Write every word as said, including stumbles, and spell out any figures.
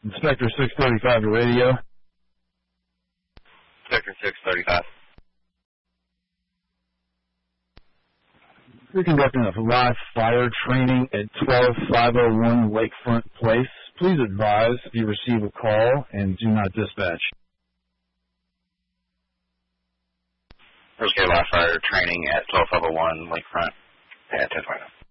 Inspector six thirty-five to radio. Inspector six thirty-five. We're conducting a live fire training at twelve five oh one Lakefront Place. Please advise if you receive a call and do not dispatch. First Live Fire training at twelve five oh one Lakefront at ten twenty.